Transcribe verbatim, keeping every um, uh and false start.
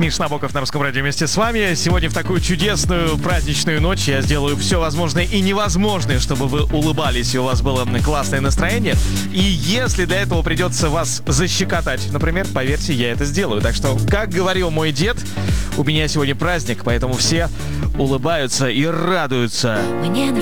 Миш Набоков на Русском радио вместе с вами. Сегодня в такую чудесную праздничную ночь я сделаю все возможное и невозможное, чтобы вы улыбались и у вас было классное настроение. И если для этого придется вас защекотать, например, поверьте, я это сделаю. Так что, как говорил мой дед, у меня сегодня праздник, поэтому все улыбаются и радуются.